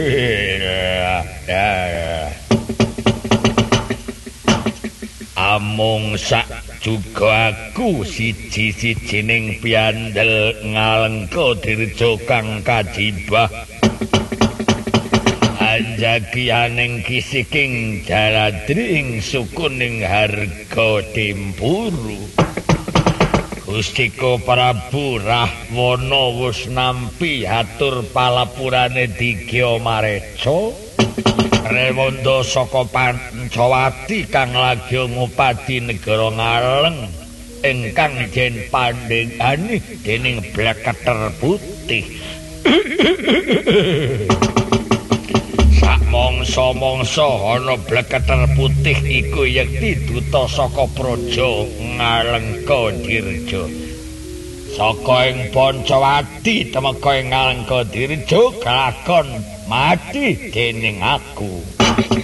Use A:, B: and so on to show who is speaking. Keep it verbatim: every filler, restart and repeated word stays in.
A: Amung sak juga aku siji-sijining piandel Ngalengka Dirja kang kajibah anjagianing kisiking jaladring sukuning harga tempuru. Gustika Prabu Rahwana wis nampi atur palapurane Digya Mareca Rewanda saka Pancawati kang lagi ngupadi negara Ngaleng ingkang jen pandhegani dening Bleketer Putih. Sak mangsa-mangsa ana Bleketer Putih iku yekti duta saka praja Ngalengka Dirja. Saka ing Pancawati temeka ing Ngalengka Dirja kelakon mati dening aku.